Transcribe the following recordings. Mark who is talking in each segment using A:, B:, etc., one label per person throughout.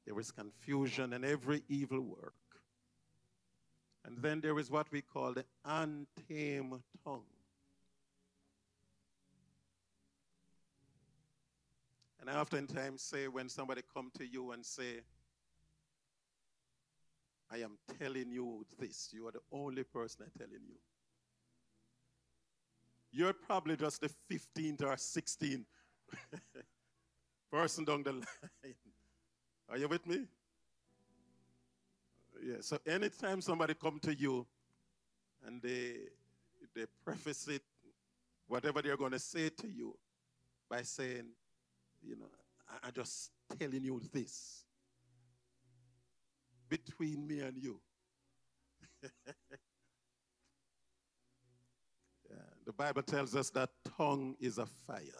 A: There is confusion and every evil work. And then there is what we call the untamed tongue. And I oftentimes say when somebody come to you and say, I am telling you this, you are the only person I'm telling you. You're probably just the 15th or 16th person down the line. Are you with me? Yeah, so anytime somebody come to you and they preface it, whatever they're going to say to you, by saying, I'm just telling you this between me and you. Yeah, the Bible tells us that tongue is a fire.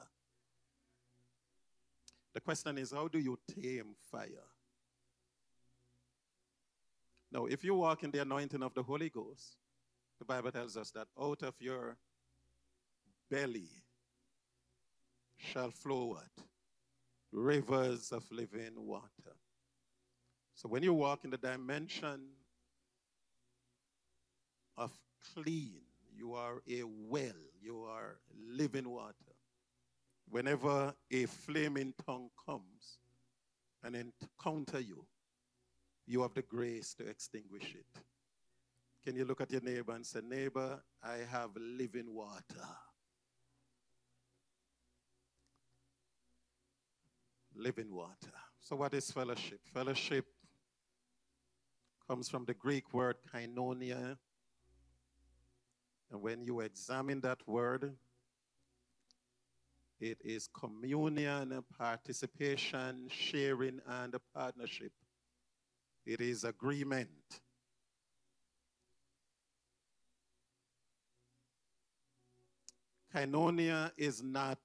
A: The question is, how do you tame fire? Now, if you walk in the anointing of the Holy Ghost, the Bible tells us that out of your belly shall flow what? Rivers of living water. So when you walk in the dimension of clean, you are a well, you are living water. Whenever a flaming tongue comes and encounter you, you have the grace to extinguish it. Can you look at your neighbor and say, neighbor, I have living water. Living water. So what is fellowship? Fellowship comes from the Greek word koinonia. And when you examine that word, it is communion, participation, sharing, and partnership. It is agreement. Koinonia is not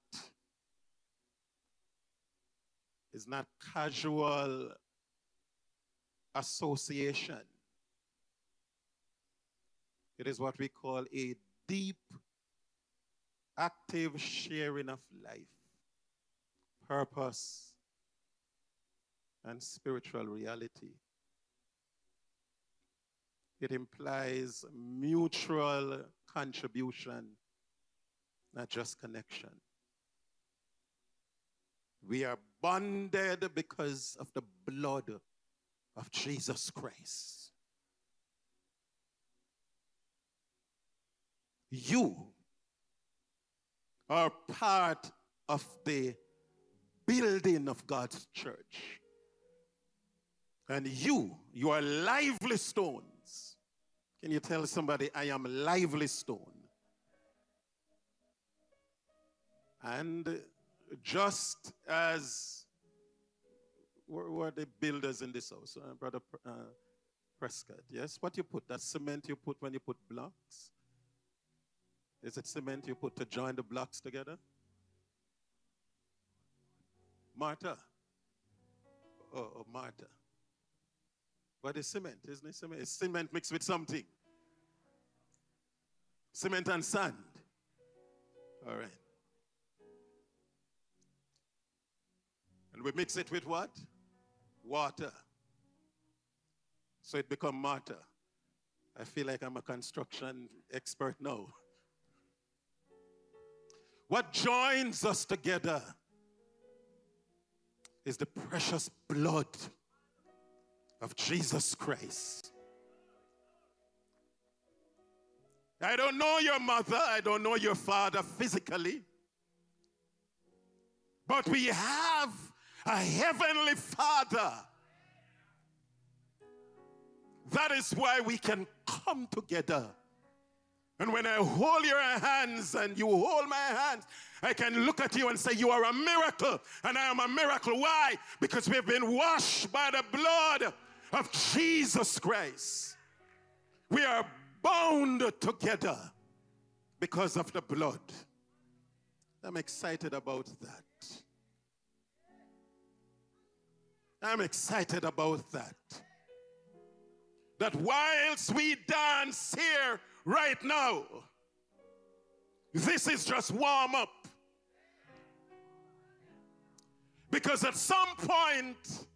A: casual association. It is what we call a deep, active sharing of life, purpose, and spiritual reality. It implies mutual contribution, not just connection. We are bonded because of the blood of Jesus Christ. You are part of the building of God's church. And you are lively stones. Can you tell somebody, I am lively stone? And just as, were the builders in this house? Brother Prescott, yes? What you put? That cement you put when you put blocks? Is it cement you put to join the blocks together? Mortar. Oh, mortar. But it's cement, isn't it? Cement. It's cement mixed with something. Cement and sand. All right. And we mix it with what? Water. So it becomes mortar. I feel like I'm a construction expert now. What joins us together is the precious blood of Jesus Christ. I don't know your mother, I don't know your father physically, but we have a heavenly Father. That is why we can come together. And when I hold your hands and you hold my hands, I can look at you and say, you are a miracle, and I am a miracle. Why? Because we've been washed by the blood of Jesus Christ. We are bound together because of the blood. I'm excited about that. I'm excited about that. That whilst we dance here right now, this is just warm up. Because at some point,